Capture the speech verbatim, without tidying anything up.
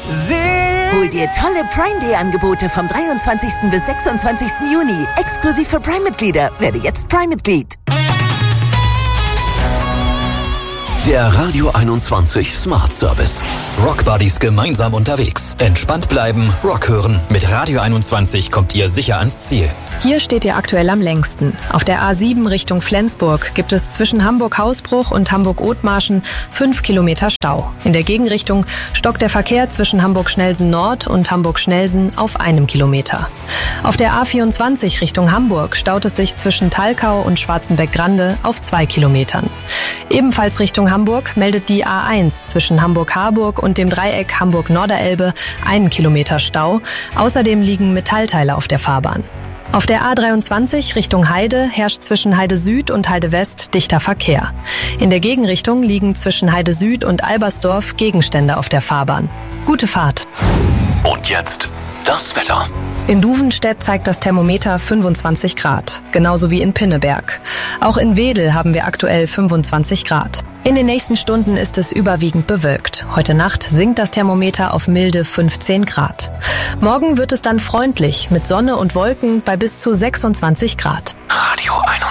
Hol dir tolle Prime Day Angebote vom dreiundzwanzigsten bis sechsundzwanzigsten Juni. Exklusiv für Prime-Mitglieder. Werde jetzt Prime-Mitglied. Der Radio einundzwanzig Smart Service. Rock Buddies gemeinsam unterwegs. Entspannt bleiben, Rock hören. Mit Radio einundzwanzig kommt ihr sicher ans Ziel. Hier steht ihr aktuell am längsten. Auf der A sieben Richtung Flensburg gibt es zwischen Hamburg-Hausbruch und Hamburg-Othmarschen fünf Kilometer Stau. In der Gegenrichtung stockt der Verkehr zwischen Hamburg-Schnellsen Nord und Hamburg-Schnellsen auf einem Kilometer. Auf der A vierundzwanzig Richtung Hamburg staut es sich zwischen Thalkau und Schwarzenbeck-Grande auf zwei Kilometern. Ebenfalls Richtung Hamburg meldet die A eins zwischen Hamburg-Harburg und dem Dreieck Hamburg-Norderelbe einen Kilometer Stau. Außerdem liegen Metallteile auf der Fahrbahn. Auf der A dreiundzwanzig Richtung Heide herrscht zwischen Heide Süd und Heide West dichter Verkehr. In der Gegenrichtung liegen zwischen Heide Süd und Albersdorf Gegenstände auf der Fahrbahn. Gute Fahrt. Und jetzt das Wetter. In Duvenstedt zeigt das Thermometer fünfundzwanzig Grad, genauso wie in Pinneberg. Auch in Wedel haben wir aktuell fünfundzwanzig Grad. In den nächsten Stunden ist es überwiegend bewölkt. Heute Nacht sinkt das Thermometer auf milde fünfzehn Grad. Morgen wird es dann freundlich mit Sonne und Wolken bei bis zu sechsundzwanzig Grad. Radio einundzwanzig.